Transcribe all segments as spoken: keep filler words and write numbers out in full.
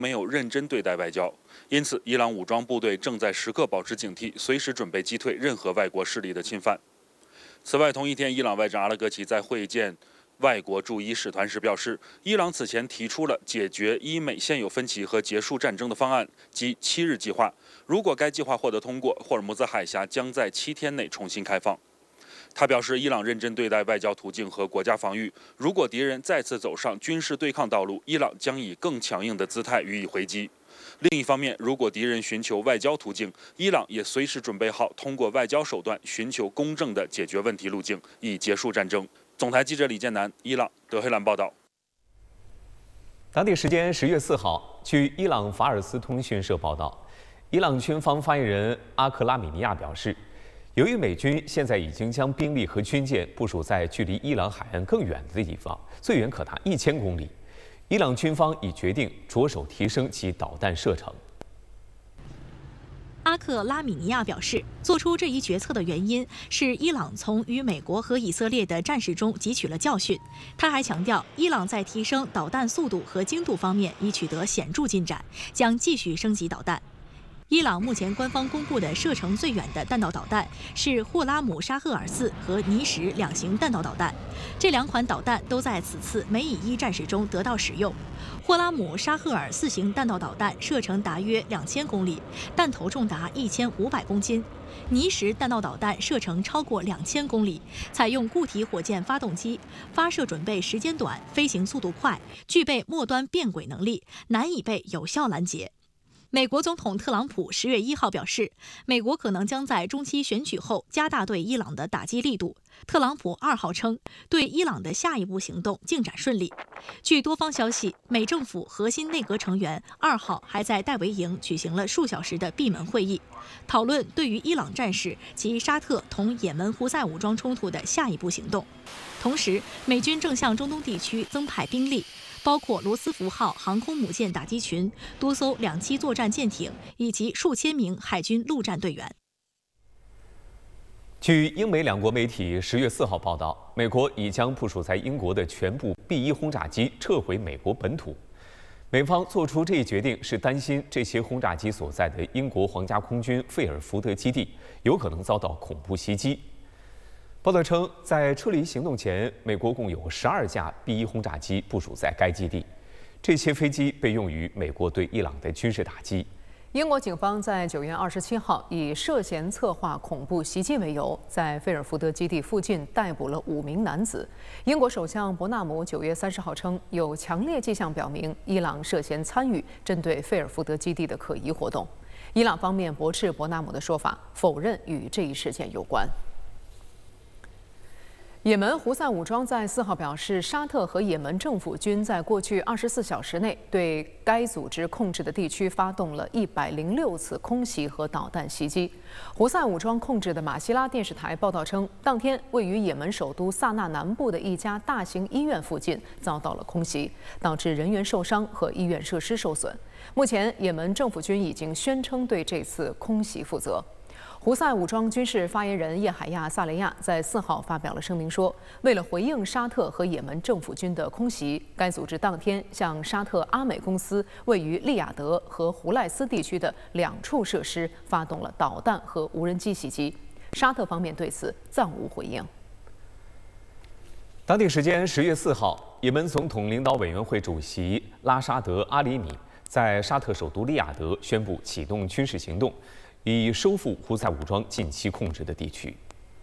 没有认真对待外交，因此，伊朗武装部队正在时刻保持警惕，随时准备击退任何外国势力的侵犯。此外，同一天，伊朗外长阿拉格齐在会见外国驻伊使团时表示，伊朗此前提出了解决伊美现有分歧和结束战争的方案，即七日计划。如果该计划获得通过，霍尔木兹海峡将在七天内重新开放。他表示，伊朗认真对待外交途径和国家防御。如果敌人再次走上军事对抗道路，伊朗将以更强硬的姿态予以回击。另一方面，如果敌人寻求外交途径，伊朗也随时准备好通过外交手段寻求公正的解决问题路径，以结束战争。总台记者李建南，伊朗德黑兰报道。 当地时间十月四号，据伊朗法尔斯通讯社报道，伊朗军方发言人阿克拉米尼亚表示，由于美军现在已经将兵力和军舰部署在距离伊朗海岸更远的地方，最远可达一千公里，伊朗军方已决定着手提升其导弹射程。 阿克拉米尼亚表示，做出这一决策的原因是伊朗从与美国和以色列的战事中汲取了教训。他还强调，伊朗在提升导弹速度和精度方面已取得显著进展，将继续升级导弹。伊朗目前官方公布的射程最远的弹道导弹是霍拉姆沙赫尔四和尼什两型弹道导弹，这两款导弹都在此次美以伊战事中得到使用。霍拉姆沙赫尔四型弹道导弹射程达约两千公里，弹头重达一千五百公斤；尼什弹道导弹射程超过两千公里，采用固体火箭发动机，发射准备时间短，飞行速度快，具备末端变轨能力，难以被有效拦截。美国总统特朗普十月一号表示，美国可能将在中期选举后加大对伊朗的打击力度。特朗普二号称，对伊朗的下一步行动进展顺利。据多方消息，美政府核心内阁成员二号还在戴维营举行了数小时的闭门会议，讨论对于伊朗战事及沙特同也门胡塞武装冲突的下一步行动。同时，美军正向中东地区增派兵力，包括罗斯福号航空母舰打击群、多艘两栖作战舰艇以及数千名海军陆战队员。 据英美两国媒体十月四号报道，美国已将部署在英国的全部 B 一轰炸机撤回美国本土。美方做出这一决定是担心这些轰炸机所在的英国皇家空军费尔福德基地有可能遭到恐怖袭击。报道称，在撤离行动前，美国共有十二架 B 一轰炸机部署在该基地，这些飞机被用于美国对伊朗的军事打击。 英国警方在九月二十七号以涉嫌策划恐怖袭击为由，在费尔福德基地附近逮捕了五名男子。英国首相伯纳姆九月三十号称，有强烈迹象表明伊朗涉嫌参与针对费尔福德基地的可疑活动。伊朗方面驳斥伯纳姆的说法，否认与这一事件有关。也门胡塞武装在四号表示，沙特和也门政府军在过去二十四小时内对该组织控制的地区发动了一百零六次空袭和导弹袭击。胡塞武装控制的马希拉电视台报道称，当天位于也门首都萨那南部的一家大型医院附近遭到了空袭，导致人员受伤和医院设施受损。目前，也门政府军已经宣称对这次空袭负责。胡塞武装军事发言人叶海亚·萨雷亚在四号发表了声明说，为了回应沙特和也门政府军的空袭，该组织当天向沙特阿美公司位于利雅得和胡赖斯地区的两处设施发动了导弹和无人机袭击。沙特方面对此暂无回应。 当地时间十月四号，也门总统领导委员会主席拉沙德·阿里米在沙特首都利雅得宣布启动军事行动，以收复胡塞武装近期控制的地区。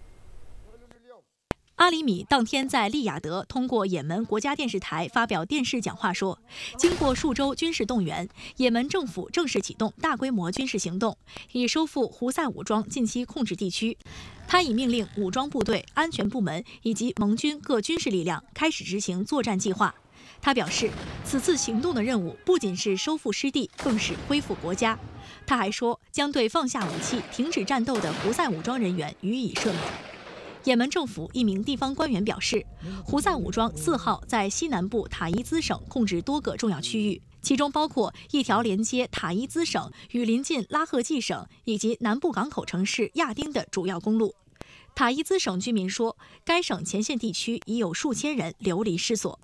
阿里米当天在利雅得通过也门国家电视台发表电视讲话说，经过数周军事动员，也门政府正式启动大规模军事行动，以收复胡塞武装近期控制地区。他已命令武装部队、安全部门以及盟军各军事力量开始执行作战计划。他表示，此次行动的任务不仅是收复失地，更是恢复国家。他还说，将对放下武器、停止战斗的胡塞武装人员予以赦免。也门政府一名地方官员表示，胡塞武装四号在西南部塔伊兹省控制多个重要区域，其中包括一条连接塔伊兹省与邻近拉赫季省以及南部港口城市亚丁的主要公路。塔伊兹省居民说，该省前线地区已有数千人流离失所。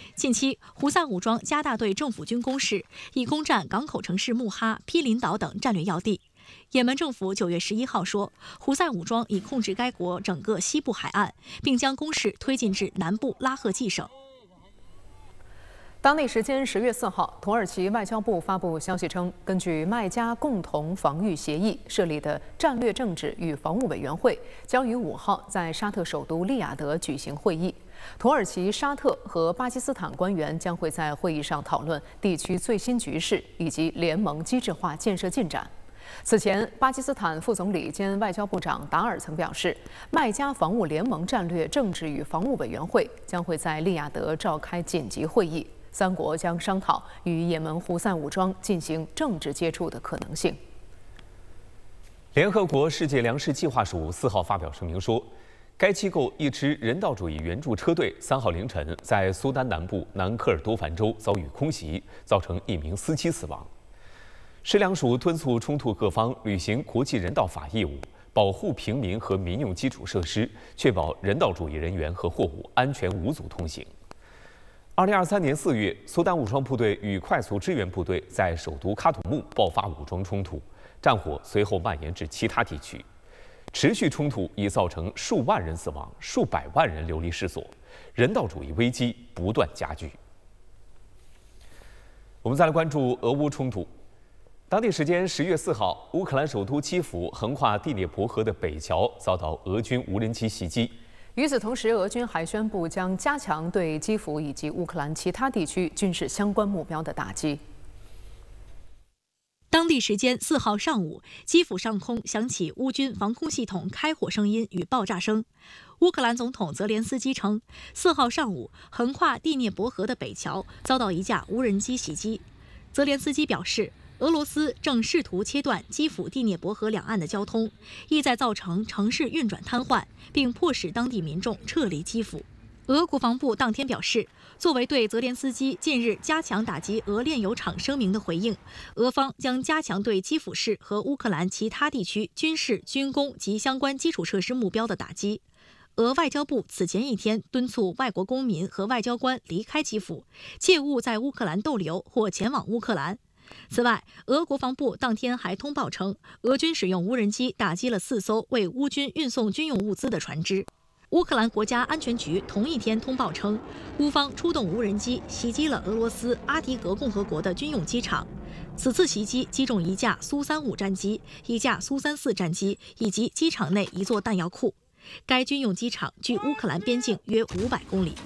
近期，胡塞武装加大对政府军攻势，以攻占港口城市穆哈、毗邻岛等战略要地。也门政府九月十一号说，胡塞武装已控制该国整个西部海岸，并将攻势推进至南部拉赫季省。 当地时间十月四号，土耳其外交部发布消息称，根据麦加共同防御协议设立的战略政治与防务委员会将于五号在沙特首都利雅得举行会议。土耳其、沙特和巴基斯坦官员将会在会议上讨论地区最新局势以及联盟机制化建设进展。此前，巴基斯坦副总理兼外交部长达尔曾表示，麦加防务联盟战略政治与防务委员会将会在利雅得召开紧急会议。三国将商讨与也门胡塞武装进行政治接触的可能性。 联合国世界粮食计划署四号发表声明说，该机构一支人道主义援助车队三号凌晨在苏丹南部南科尔多凡州遭遇空袭，造成一名司机死亡。食粮署敦促冲突各方履行国际人道法义务，保护平民和民用基础设施，确保人道主义人员和货物安全无阻通行。二零二三年四月，苏丹武装部队与快速支援部队在首都喀土穆爆发武装冲突，战火随后蔓延至其他地区。持续冲突已造成数万人死亡，数百万人流离失所，人道主义危机不断加剧。我们再来关注俄乌冲突。当地时间十月四号，乌克兰首都基辅横跨第聂伯河的北桥遭到俄军无人机袭击。 与此同时，俄军还宣布将加强对基辅以及乌克兰其他地区军事相关目标的打击。 当地时间四号上午，基辅上空响起乌军防空系统开火声音与爆炸声。乌克兰总统泽连斯基称，四号上午横跨第聂伯河的北桥遭到一架无人机袭击。泽连斯基表示，俄罗斯正试图切断基辅第聂伯河两岸的交通，意在造成城市运转瘫痪，并迫使当地民众撤离基辅。俄国防部当天表示，作为对泽连斯基近日加强打击俄炼油厂声明的回应，俄方将加强对基辅市和乌克兰其他地区军事、军工及相关基础设施目标的打击。俄外交部此前一天敦促外国公民和外交官离开基辅，切勿在乌克兰逗留或前往乌克兰。此外，俄国防部当天还通报称，俄军使用无人机打击了四艘为乌军运送军用物资的船只。乌克兰国家安全局同一天通报称，乌方出动无人机袭击了俄罗斯阿迪格共和国的军用机场。此次袭击击中一架苏三五战机、一架苏三四战机以及机场内一座弹药库。该军用机场距乌克兰边境约五百公里。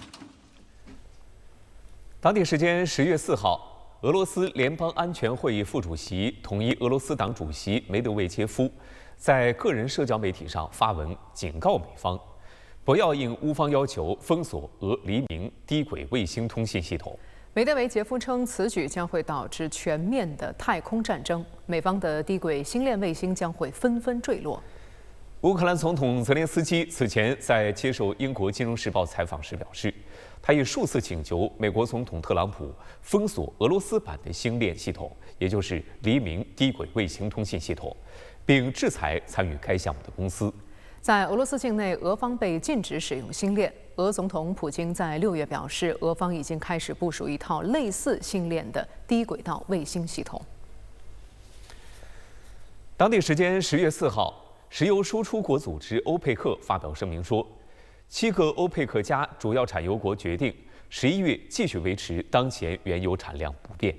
当地时间十月四号。俄罗斯联邦安全会议副主席、统一俄罗斯党主席梅德韦杰夫在个人社交媒体上发文警告美方，不要应乌方要求封锁俄黎明低轨卫星通信系统。 梅德韦杰夫称，此举将会导致全面的太空战争，美方的低轨星链卫星将会纷纷坠落。 乌克兰总统泽连斯基此前在接受英国《金融时报》采访时表示，他已数次请求美国总统特朗普封锁俄罗斯版的星链系统，也就是黎明低轨卫星通信系统，并制裁参与该项目的公司。 在俄罗斯境内，俄方被禁止使用星链。俄总统普京在六月表示，俄方已经开始部署一套类似星链的低轨道卫星系统。 当地时间十月四号。石油输出国组织欧佩克发表声明说，七个欧佩克加主要产油国决定十一月继续维持当前原油产量不变。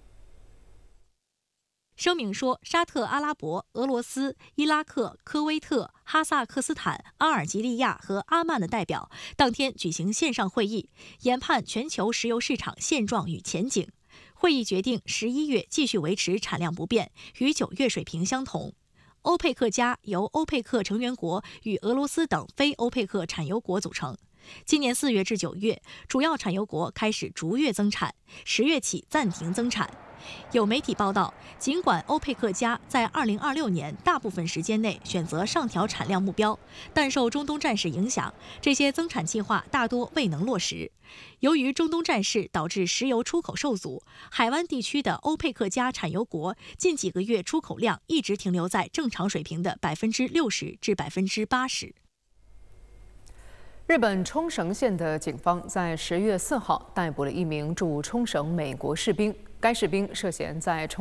声明说，沙特阿拉伯、俄罗斯、伊拉克、科威特、哈萨克斯坦、阿尔及利亚和阿曼的代表当天举行线上会议，研判全球石油市场现状与前景。会议决定十一月继续维持产量不变，与九月水平相同。欧佩克加由欧佩克成员国与俄罗斯等非欧佩克产油国组成。今年四月至九月，主要产油国开始逐月增产，十月起暂停增产。有媒体报道，尽管欧佩克加在二零二六年大部分时间内选择上调产量目标，但受中东战事影响，这些增产计划大多未能落实。由于中东战事导致石油出口受阻，海湾地区的欧佩克加产油国近几个月出口量一直停留在正常水平的百分之六十至百分之八十。 日本冲绳县的警方在十月四号逮捕了一名驻冲绳美国士兵，该士兵涉嫌在冲